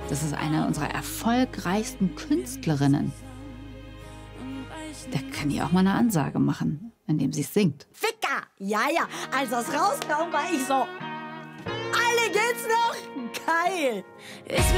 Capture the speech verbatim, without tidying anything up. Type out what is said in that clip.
Das ist eine unserer erfolgreichsten Künstlerinnen. Da kann die auch mal eine Ansage machen, indem sie es singt. Ficker! Ja, ja, als das rauskam, war ich so... Alle geht's noch? Geil! Ich